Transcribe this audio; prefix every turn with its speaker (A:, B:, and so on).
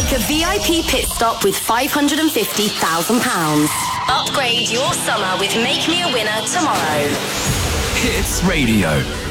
A: Book a VIP pit stop with £550,000. Upgrade your summer with Make Me a Winner tomorrow.
B: Hits Radio.